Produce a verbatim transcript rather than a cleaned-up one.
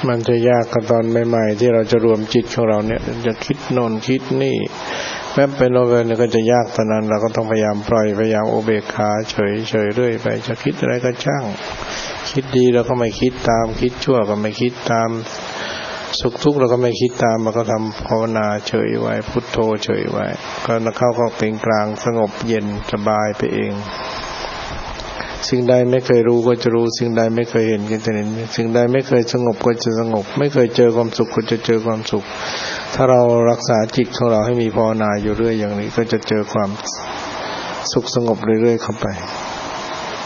มันจะยากกันตอนใหม่ๆที่เราจะรวมจิตของเราเนี่ยจะคิดโน่นคิดนี่แม้เป็นโลกเนี่ยก็จะยากตอนนั้นเราก็ต้องพยายามปล่อยพยายามอุเบกขาเฉยเฉยเรื่อยไปจะคิดอะไรก็ช่างคิดดีเราก็ไม่คิดตามคิดชั่วก็ไม่คิดตามสุขทุกข์เราก็ไม่คิดตามเราก็ทำภาวนาเฉยไว้พุทโธเฉยไว้ก็เข้าก็เป็นกลางสงบเย็นสบายไปเองสิ่งใดไม่เคยรู้ก็จะรู้สิ่งใดไม่เคยเห็นก็จะเห็นสิ่งใดไม่เคยสงบก็จะสงบไม่เคยเจอความสุขก็จะเจอความสุขถ้าเรารักษาจิตของเราให้มีภาวนาอยู่เรื่อยอย่างนี้ก็จะเจอความสุขสงบเรื่อยๆเข้าไป